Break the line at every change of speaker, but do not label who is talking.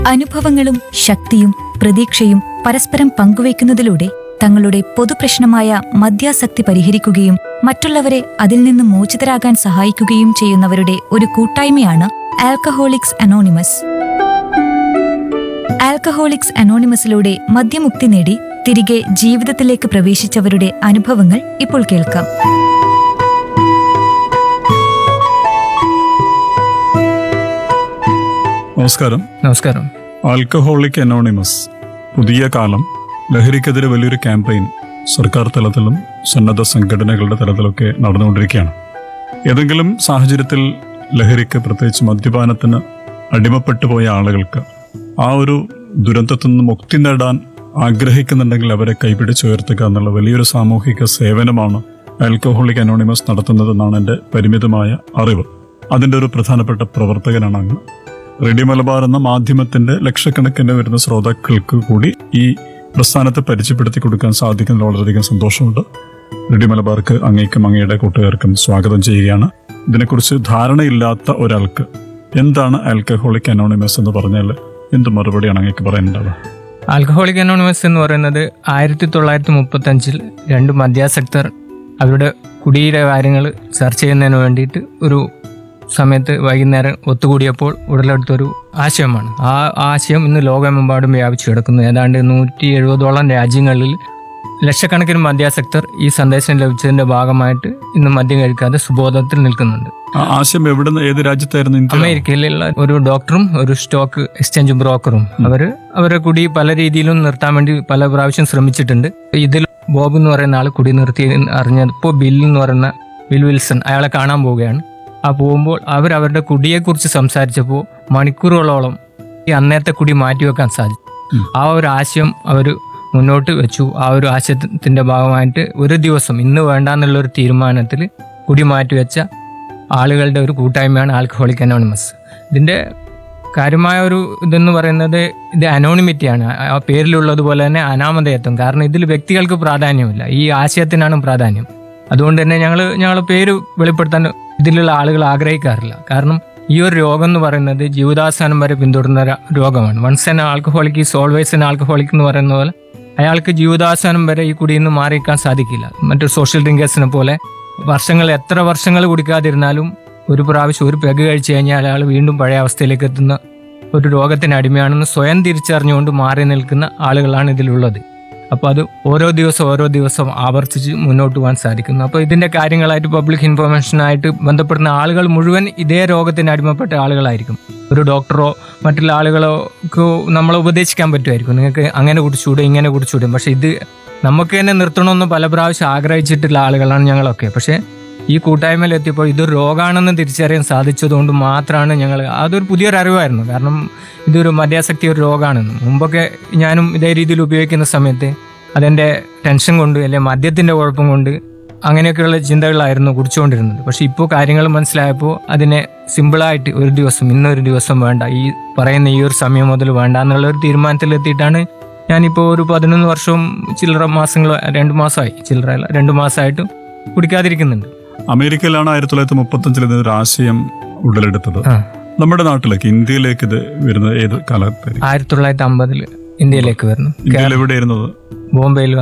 അനുഭവങ്ങളും ശക്തിയും പ്രതീക്ഷയും പരസ്പരം പങ്കുവയ്ക്കുന്നതിലൂടെ തങ്ങളുടെ പൊതുപ്രശ്നമായ മദ്യാസക്തി പരിഹരിക്കുകയും മറ്റുള്ളവരെ അതിൽ നിന്ന് മോചിതരാകാൻ സഹായിക്കുകയും ചെയ്യുന്നവരുടെ ഒരു കൂട്ടായ്മയാണ് ആൽക്കഹോളിക്സ് അനോണിമസ്. ആൽക്കഹോളിക്സ് അനോണിമസിലൂടെ മദ്യമുക്തി നേടി തിരികെ ജീവിതത്തിലേക്ക് പ്രവേശിച്ചവരുടെ അനുഭവങ്ങൾ ഇപ്പോൾ കേൾക്കാം.
നമസ്കാരം.
ആൽക്കഹോളിക് അനോണിമസ് പുതിയ കാലം ലഹരിക്കെതിരെ വലിയൊരു ക്യാമ്പയിൻ സർക്കാർ തലത്തിലും സന്നദ്ധ സംഘടനകളുടെ തലത്തിലൊക്കെ നടന്നുകൊണ്ടിരിക്കുകയാണ്. ഏതെങ്കിലും സാഹചര്യത്തിൽ ലഹരിക്ക്, പ്രത്യേകിച്ച് മദ്യപാനത്തിന് അടിമപ്പെട്ടു പോയ ആളുകൾക്ക് ആ ഒരു ദുരന്തത്തിൽ നിന്ന് മുക്തി നേടാൻ ആഗ്രഹിക്കുന്നുണ്ടെങ്കിൽ അവരെ കൈപിടിച്ചുയർത്തുക എന്നുള്ള വലിയൊരു സാമൂഹിക സേവനമാണ് ആൽക്കഹോളിക് അനോണിമസ് നടത്തുന്നതെന്നാണ് എൻ്റെ പരിമിതമായ അറിവ്. അതിൻ്റെ ഒരു പ്രധാനപ്പെട്ട പ്രവർത്തകനാണ് അങ്ങ്. റേഡിയോ മലബാർ എന്ന മാധ്യമത്തിന്റെ ലക്ഷക്കണക്കിന് വരുന്ന ശ്രോതാക്കൾക്ക് കൂടി ഈ പ്രസ്ഥാനത്തെ പരിചയപ്പെടുത്തി കൊടുക്കാൻ സാധിക്കുന്നതിൽ വളരെയധികം സന്തോഷമുണ്ട്. റേഡിയോ മലബാർക്ക് അങ്ങേക്കും അങ്ങയുടെ കൂട്ടുകാർക്കും സ്വാഗതം ചെയ്യുകയാണ്. ഇതിനെക്കുറിച്ച് ധാരണയില്ലാത്ത ഒരാൾക്ക് എന്താണ് ആൽക്കഹോളിക് അനോണിമസ് എന്ന് പറഞ്ഞാൽ എന്ത് മറുപടിയാണ് അങ്ങേക്ക് പറയാനുണ്ടാവുക?
ആൽക്കഹോളിക് അനോണിമസ് എന്ന് പറയുന്നത് 1935 രണ്ട് മദ്യാസക്തർ അവരുടെ കുടിയിലെ കാര്യങ്ങൾ ചർച്ച ചെയ്യുന്നതിന് വേണ്ടിയിട്ട് ഒരു സമയത്ത് വൈകുന്നേരം ഒത്തുകൂടിയപ്പോൾ ഉടലെടുത്തൊരു ആശയമാണ്. ആ ആശയം ഇന്ന് ലോകമെമ്പാടും വ്യാപിച്ചു കിടക്കുന്നു. ഏതാണ്ട് 170ഓളം രാജ്യങ്ങളിൽ ലക്ഷക്കണക്കിന് മദ്യാസക്തർ ഈ സന്ദേശം ലഭിച്ചതിന്റെ ഭാഗമായിട്ട് ഇന്ന് മദ്യം കഴിക്കാതെ സുബോധത്തിൽ നിൽക്കുന്നുണ്ട്.
ആശയം എവിടെ, ഏത് രാജ്യത്തായിരുന്നു?
അമേരിക്കയിലുള്ള ഒരു ഡോക്ടറും ഒരു സ്റ്റോക്ക് എക്സ്ചേഞ്ച് ബ്രോക്കറും അവരെ കുടി പല രീതിയിലും നിർത്താൻ വേണ്ടി പല പ്രാവശ്യം ശ്രമിച്ചിട്ടുണ്ട്. ഇതിൽ ബോബ് എന്ന് പറയുന്ന ആൾ കുടി നിർത്തി അറിഞ്ഞപ്പോൾ ബിൽ വിൽസൺ അയാളെ കാണാൻ പോവുകയാണ്. ആ പോകുമ്പോൾ അവരവരുടെ കുടിയെക്കുറിച്ച് സംസാരിച്ചപ്പോൾ മണിക്കൂറുകളോളം ഈ അന്നേരത്തെ കുടി മാറ്റിവെക്കാൻ സാധിച്ചു. ആ ഒരു ആശയം അവർ മുന്നോട്ട് വെച്ചു. ആ ഒരു ആശയത്തിന്റെ ഭാഗമായിട്ട് ഒരു ദിവസം ഇന്ന് വേണ്ടാന്നുള്ളൊരു തീരുമാനത്തിൽ കുടി മാറ്റിവെച്ച ആളുകളുടെ ഒരു കൂട്ടായ്മയാണ് ആൽക്കഹോളിക് അനോണിമസ്. ഇതിന്റെ കാര്യമായ ഒരു ഇതെന്ന് പറയുന്നത് ഇത് അനോണിമിറ്റിയാണ്. ആ പേരിലുള്ളതുപോലെ തന്നെ അനാമധേയത്വം. കാരണം ഇതിൽ വ്യക്തികൾക്ക് പ്രാധാന്യമില്ല, ഈ ആശയത്തിനാണ് പ്രാധാന്യം. അതുകൊണ്ട് തന്നെ ഞങ്ങൾ പേര് വെളിപ്പെടുത്താൻ ഇതിലുള്ള ആളുകൾ ആഗ്രഹിക്കാറില്ല. കാരണം ഈ ഒരു രോഗം എന്ന് പറയുന്നത് ജീവിതാവസാനം വരെ പിന്തുടരുന്ന രോഗമാണ്. Once an alcoholic is always an alcoholic എന്ന് പറയുന്ന പോലെ അയാൾക്ക് ജീവിതാവസാനം വരെ ഈ കുടിയിൽ നിന്ന് മാറിയിരിക്കാൻ സാധിക്കില്ല. മറ്റൊരു സോഷ്യൽ ഡ്രിങ്കേഴ്സിനെ പോലെ എത്ര വർഷങ്ങൾ കുടിക്കാതിരുന്നാലും ഒരു പ്രാവശ്യം ഒരു പെഗ് കഴിച്ചു കഴിഞ്ഞാൽ അയാൾ വീണ്ടും പഴയ അവസ്ഥയിലേക്ക് എത്തുന്ന ഒരു രോഗത്തിന് അടിമയാണെന്ന് സ്വയം തിരിച്ചറിഞ്ഞുകൊണ്ട് മാറി നിൽക്കുന്ന ആളുകളാണ് ഇതിലുള്ളത്. അപ്പോൾ അത് ഓരോ ദിവസം ആവർത്തിച്ച് മുന്നോട്ട് പോകാൻ സാധിക്കുന്നു. അപ്പോൾ ഇതിന്റെ കാര്യങ്ങളായിട്ട് പബ്ലിക് ഇൻഫർമേഷനായിട്ട് ബന്ധപ്പെടുന്ന ആളുകൾ മുഴുവൻ ഇതേ രോഗത്തിന് അടിമപ്പെട്ട ആളുകളായിരിക്കും. ഒരു ഡോക്ടറോ മറ്റുള്ള ആളുകളൊക്കെ നമ്മളെ ഉപദേശിക്കാൻ പറ്റുമായിരിക്കും, നിങ്ങൾക്ക് അങ്ങനെ കുടിച്ചുകൂടെ ഇങ്ങനെ കുടിച്ചുകൂടെ. പക്ഷെ ഇത് നമുക്ക് തന്നെ നിർത്തണമെന്ന് പല പ്രാവശ്യം ആഗ്രഹിച്ചിട്ടുള്ള ആളുകളാണ് ഞങ്ങളൊക്കെ. പക്ഷെ ഈ കൂട്ടായ്മയിൽ എത്തിയപ്പോൾ ഇതൊരു രോഗമാണെന്ന് തിരിച്ചറിയാൻ സാധിച്ചതുകൊണ്ട് മാത്രമാണ് അതൊരു പുതിയൊരു അറിവായിരുന്നു. കാരണം ഇതൊരു മദ്യാസക്തി ഒരു രോഗമാണെന്ന് മുമ്പൊക്കെ ഞാനും ഇതേ രീതിയിൽ ഉപയോഗിക്കുന്ന സമയത്ത് അതെൻ്റെ ടെൻഷൻ കൊണ്ട് അല്ലെങ്കിൽ മദ്യത്തിൻ്റെ കുഴപ്പം കൊണ്ട് അങ്ങനെയൊക്കെയുള്ള ചിന്തകളായിരുന്നു കുടിച്ചുകൊണ്ടിരുന്നത്. പക്ഷെ ഇപ്പോൾ കാര്യങ്ങൾ മനസ്സിലായപ്പോൾ അതിനെ സിമ്പിളായിട്ട് ഇന്നൊരു ദിവസം വേണ്ട, ഈ പറയുന്ന ഈ ഒരു സമയം മുതൽ വേണ്ട എന്നുള്ള ഒരു തീരുമാനത്തിലെത്തിയിട്ടാണ് ഞാനിപ്പോൾ ഒരു 11 വർഷവും ചില്ലറ മാസങ്ങൾ 2 മാസമായി, ചില്ലറ 2 മാസമായിട്ടും കുടിക്കാതിരിക്കുന്നുണ്ട്.
അമേരിക്കയിലാണ് 1935 ഇതിനൊരു ആശയം ഉടലെടുത്തത്. നമ്മുടെ നാട്ടിലേക്ക്, ഇന്ത്യയിലേക്ക് ഇത് വരുന്നത് ഏത് കാലത്തായിരിക്കും?
1950 ഇന്ത്യയിലേക്ക് വരുന്നു.
ഇന്ത്യയിൽ എവിടെയായിരുന്നത്?
ബോംബെയിൽ